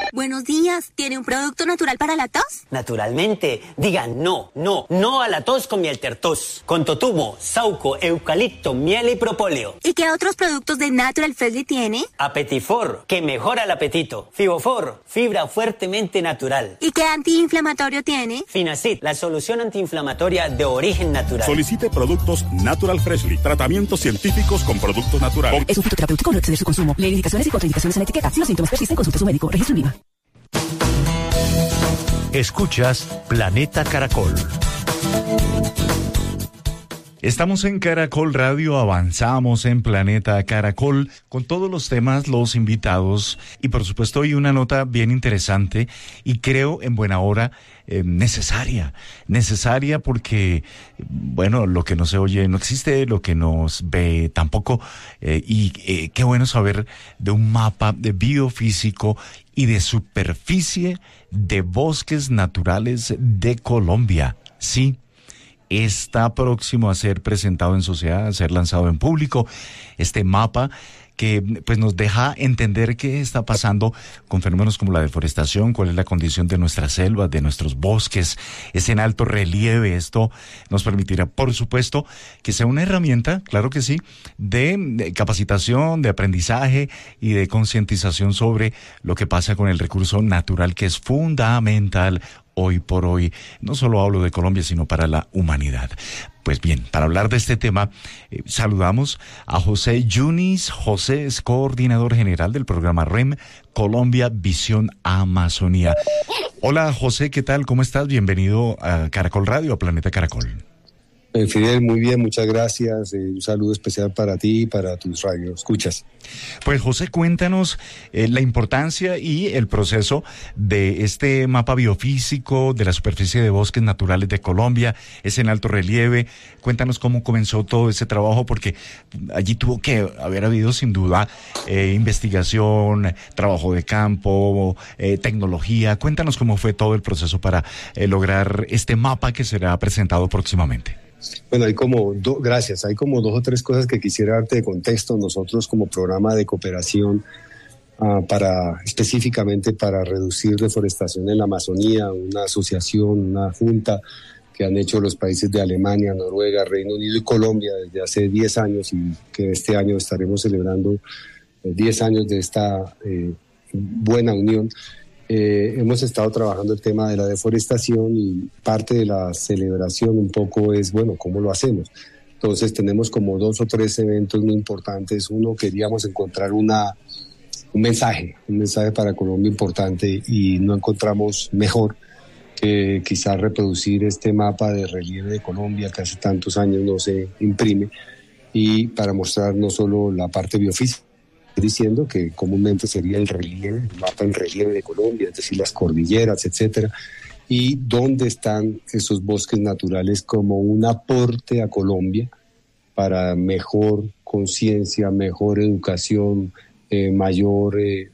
Buenos días, ¿tiene un producto natural para la tos? Naturalmente, digan no a la tos con miel tertos, con totumo, sauco, eucalipto, miel y propóleo. ¿Y qué otros productos de Natural Freshly tiene? Apetifor, que mejora el apetito. Fibofor, fibra fuertemente natural. ¿Y qué antiinflamatorio tiene? Finacid, la solución antiinflamatoria de origen natural. Solicite productos Natural Freshly, tratamientos científicos con productos naturales. Es un fitoterapéutico, no exceder su consumo. Lee indicaciones y contraindicaciones en la etiqueta. Si los síntomas persisten, consulte a su médico. Registro en IVA. Escuchas Planeta Caracol. Estamos en Caracol Radio, avanzamos en Planeta Caracol con todos los temas, los invitados y por supuesto hoy una nota bien interesante y creo en buena hora necesaria porque, bueno, lo que no se oye no existe, lo que no ve tampoco y qué bueno saber de un mapa de biofísico y de superficie de bosques naturales de Colombia, sí. Está próximo a ser presentado en sociedad, a ser lanzado en público, este mapa que pues nos deja entender qué está pasando con fenómenos como la deforestación, cuál es la condición de nuestras selvas, de nuestros bosques, es en alto relieve. Esto nos permitirá, por supuesto, que sea una herramienta, claro que sí, de capacitación, de aprendizaje y de concientización sobre lo que pasa con el recurso natural que es fundamental hoy por hoy. No solo hablo de Colombia, sino para la humanidad. Pues bien, para hablar de este tema, saludamos a José Yunis. José es coordinador general del programa REM Colombia Visión Amazonía. Hola José, ¿qué tal? ¿Cómo estás? Bienvenido a Caracol Radio, a Planeta Caracol. Fidel, muy bien, muchas gracias. Un saludo especial para ti y para tus radioescuchas. Pues José, cuéntanos la importancia y el proceso de este mapa biofísico de la superficie de bosques naturales de Colombia. Es en alto relieve. Cuéntanos cómo comenzó todo ese trabajo, porque allí tuvo que haber habido sin duda investigación, trabajo de campo, tecnología. Cuéntanos cómo fue todo el proceso para lograr este mapa que será presentado próximamente. Bueno, hay como hay como 2 o 3 cosas que quisiera darte de contexto. Nosotros como programa de cooperación específicamente para reducir deforestación en la Amazonía, una asociación, una junta que han hecho los países de Alemania, Noruega, Reino Unido y Colombia desde hace 10 años y que este año estaremos celebrando 10 años de esta buena unión. Hemos estado trabajando el tema de la deforestación y parte de la celebración un poco es, bueno, ¿cómo lo hacemos? Entonces tenemos como 2 o 3 eventos muy importantes. Uno, queríamos encontrar un mensaje para Colombia importante y no encontramos mejor que quizás reproducir este mapa de relieve de Colombia que hace tantos años no se imprime y para mostrar no solo la parte biofísica, diciendo que comúnmente sería el mapa en relieve de Colombia, es decir, las cordilleras, etcétera, y dónde están esos bosques naturales como un aporte a Colombia para mejor conciencia, mejor educación, mayor,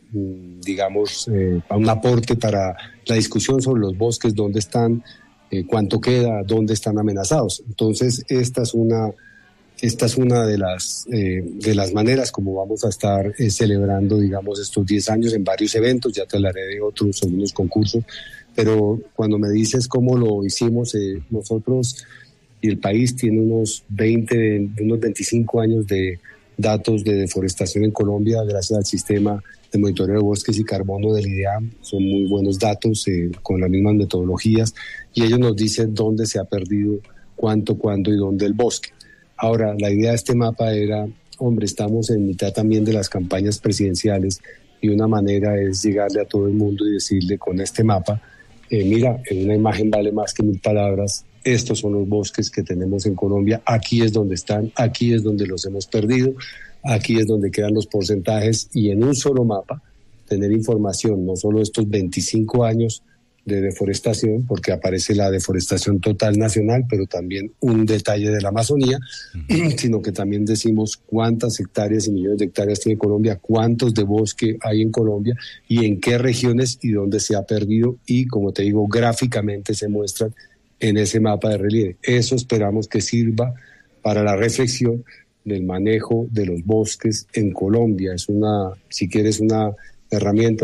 un aporte para la discusión sobre los bosques, dónde están, cuánto queda, dónde están amenazados. Entonces, esta es una de las maneras como vamos a estar celebrando, digamos, estos 10 años en varios eventos. Ya te hablaré de otros, algunos concursos, pero cuando me dices cómo lo hicimos, nosotros y el país tiene unos 25 años de datos de deforestación en Colombia gracias al sistema de monitoreo de bosques y carbono del IDEAM. Son muy buenos datos con las mismas metodologías y ellos nos dicen dónde se ha perdido, cuánto, cuándo y dónde el bosque. Ahora, la idea de este mapa era, estamos en mitad también de las campañas presidenciales y una manera es llegarle a todo el mundo y decirle con este mapa, mira, en una imagen vale más que 1000 palabras, estos son los bosques que tenemos en Colombia, aquí es donde están, aquí es donde los hemos perdido, aquí es donde quedan los porcentajes y en un solo mapa tener información, no solo estos 25 años de deforestación, porque aparece la deforestación total nacional, pero también un detalle de la Amazonía, sino que también decimos cuántas hectáreas y millones de hectáreas tiene Colombia, cuántos de bosque hay en Colombia y en qué regiones y dónde se ha perdido y, como te digo, gráficamente se muestran en ese mapa de relieve. Eso esperamos que sirva para la reflexión del manejo de los bosques en Colombia. Es si quieres, una herramienta